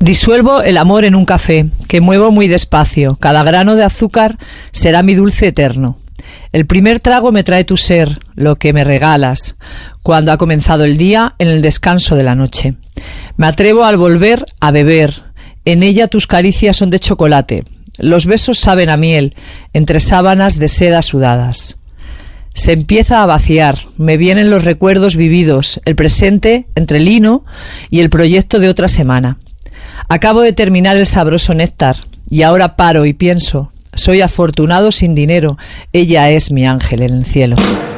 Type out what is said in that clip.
Disuelvo el amor en un café, que muevo muy despacio. Cada grano de azúcar será mi dulce eterno. El primer trago me trae tu ser, lo que me regalas, cuando ha comenzado el día en el descanso de la noche. Me atrevo al volver a beber. En ella tus caricias son de chocolate. Los besos saben a miel, entre sábanas de seda sudadas. Se empieza a vaciar, me vienen los recuerdos vividos, el presente entre lino y el proyecto de otra semana. Acabo de terminar el sabroso néctar y ahora paro y pienso, soy afortunado sin dinero, ella es mi ángel en el cielo.